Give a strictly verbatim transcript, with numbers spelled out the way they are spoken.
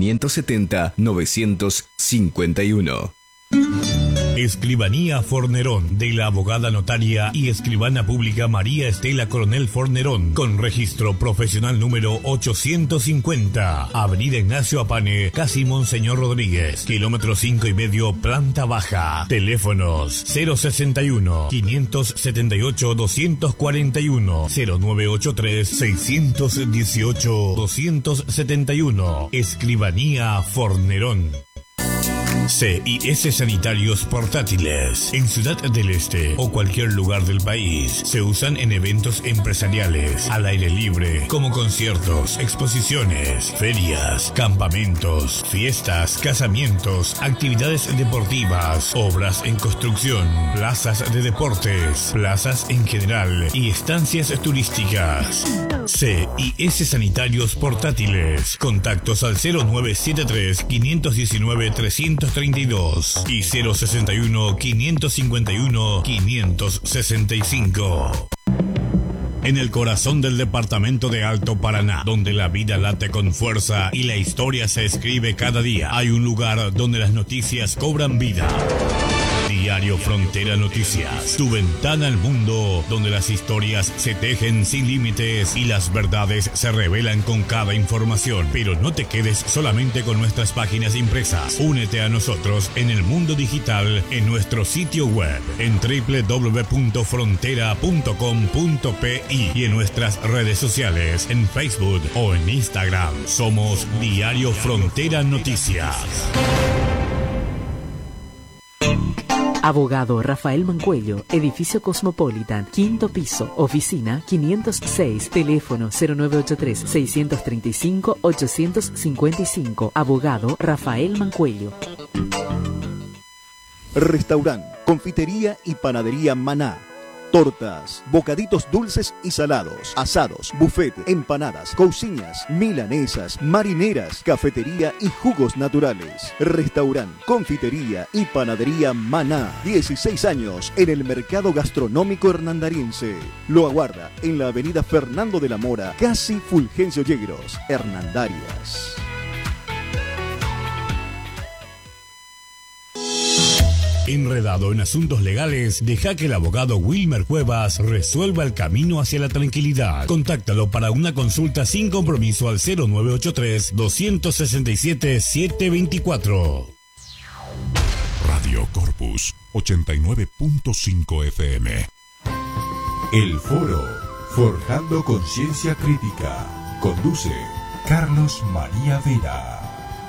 quinientos setenta, novecientos cincuenta y uno. Escribanía Fornerón, de la abogada notaria y escribana pública María Estela Coronel Fornerón, con registro profesional número ochocientos cincuenta, Avenida Ignacio Apane, casi Monseñor Rodríguez, kilómetro cinco y medio, planta baja. Teléfonos cero sesenta y uno, quinientos setenta y ocho, doscientos cuarenta y uno, cero nueve ochenta y tres, seiscientos dieciocho, doscientos setenta y uno. Escribanía Fornerón. C I S Sanitarios Portátiles. En Ciudad del Este o cualquier lugar del país se usan en eventos empresariales al aire libre, como conciertos, exposiciones, ferias, campamentos, fiestas, casamientos, actividades deportivas, obras en construcción, plazas de deportes, plazas en general y estancias turísticas. C I S Sanitarios Portátiles. Contactos al cero nueve siete tres, quinientos diecinueve, trescientos treinta y dos y cero sesenta y uno, quinientos cincuenta y uno, quinientos sesenta y cinco. En el corazón del departamento de Alto Paraná, donde la vida late con fuerza y la historia se escribe cada día, hay un lugar donde las noticias cobran vida. Diario Frontera Noticias, tu ventana al mundo, donde las historias se tejen sin límites y las verdades se revelan con cada información. Pero no te quedes solamente con nuestras páginas impresas. Únete a nosotros en el mundo digital en nuestro sitio web en doble u doble u doble u punto frontera punto com punto pe y en nuestras redes sociales en Facebook o en Instagram. Somos Diario Frontera Noticias. Abogado Rafael Mancuello, Edificio Cosmopolitan, quinto piso, oficina quinientos seis, teléfono cero nueve ochenta y tres, seiscientos treinta y cinco, ochocientos cincuenta y cinco. Abogado Rafael Mancuello. Restaurante, confitería y panadería Maná. Tortas, bocaditos dulces y salados, asados, buffet, empanadas, cousiñas, milanesas, marineras, cafetería y jugos naturales. Restaurante, confitería y panadería Maná. dieciséis años en el mercado gastronómico hernandariense. Lo aguarda en la avenida Fernando de la Mora, casi Fulgencio Yegros, Hernandarias. Enredado en asuntos legales, deja que el abogado Wilmer Cuevas resuelva el camino hacia la tranquilidad. Contáctalo para una consulta sin compromiso al cero nueve ochenta y tres, dos seis siete, siete dos cuatro. Radio Corpus ochenta y nueve punto cinco F M. El Foro, Forjando Conciencia Crítica. Conduce Carlos María Vera.